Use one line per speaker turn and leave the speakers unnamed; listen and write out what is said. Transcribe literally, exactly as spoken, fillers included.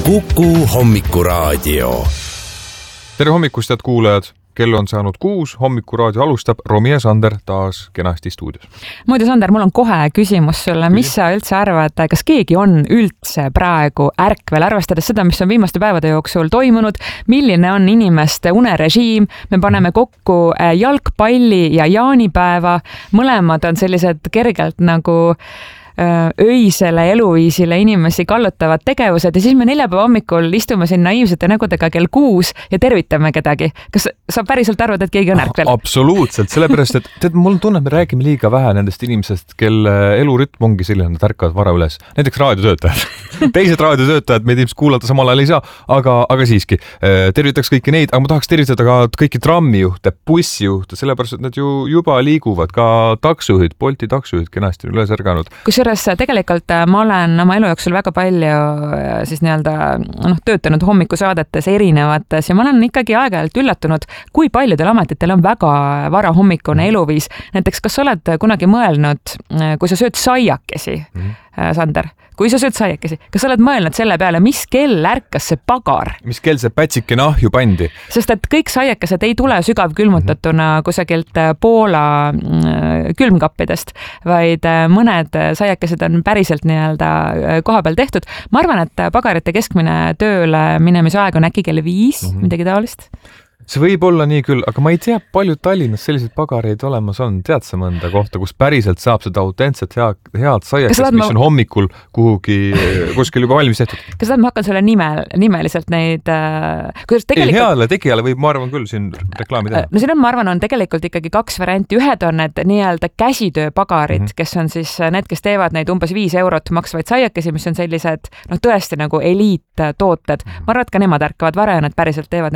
Kuku Hommikuraadio.
Tere hommikust, head kuulajad! Kell on saanud kuus, Hommikuraadio alustab, Romi ja Sander taas kenasti stuudios.
Muidu, Sander, mul on kohe küsimus sulle. Mis sa üldse arvad, kas keegi on üldse praegu ärkvel, arvestades seda, mis on viimaste päevade jooksul toimunud, milline on inimeste unerežiim, me paneme kokku jalgpalli ja jaanipäeva, mõlemad on sellised kergelt nagu öisele eluviisile inimesi kallutavad tegevused ja siis me neljapäeva hommikul istume siin naiivsete nägudega kell kuus ja tervitame kedagi. Kas sa päriselt arvad, et keegi on ärkvel?
Absoluutselt, sellepärast, et tead, mul tunne, et me räägime liiga vähe nendest inimesest, kelle elurütm ongi selline, nad ärkavad vara üles. Näiteks raadiotöötajad. Teised raadiotöötajad meid ilmselt kuulata samal ajal ei saa, aga, aga siiski. Tervitaks kõiki neid, aga ma tahaks tervitada ka kõiki trammijuhte, bussijuhte, sellepärast, et nad ju juba liiguvad, ka taksojuhid, Bolti taksojuhid kenasti üles ärganud.
Kusjuures tegelikult ma olen oma elu jooksul väga palju siis nii-öelda noh, töötanud hommikusaadetes erinevates ja ma olen ikkagi aeg-ajalt üllatunud, kui paljudel ametitel on väga vara hommikune eluviis. Näiteks, kas sa oled kunagi mõelnud, kui sa sööd saiakesi, mm. Sander, kui sa sööd saiakesi, kas sa oled mõelnud selle peale, mis kell ärkas see pagar?
Mis kell see pätsike nahju pandi?
Sest et kõik saiakesed ei tule sügav külmutatuna kusagilt Poola külmkappidest, vaid mõned saiakesed on päriselt nii-öelda koha peal tehtud. Ma arvan, et pagarite keskmine tööle minemise aeg on äkki kell viis, mm-hmm. midagi taolist.
See võib olla nii küll, aga ma ei tea, palju Tallinnas selliseid pagareid olemas on. Tead sa mõnda kohta, kus päriselt saab seda autentset hea, head saiakest, mis on hommikul kuhugi kuskil juba valmis tehtud?
Kas tahad, ma hakkan sulle nime, nimeliselt neid... Tegelikult...
Ei, heale tegijale võib, ma arvan küll, siin reklaami teha.
No siin on, ma arvan, on tegelikult ikkagi kaks varianti. Ühed on need nii-öelda käsitööpagarid, mm-hmm. kes on siis need, kes teevad neid umbes viis eurot maksvaid saiakesi, mis on sellised, noh tõesti nagu eliittooted. Ma arvan, et ka nemad ärkavad vara ja nad päriselt teevad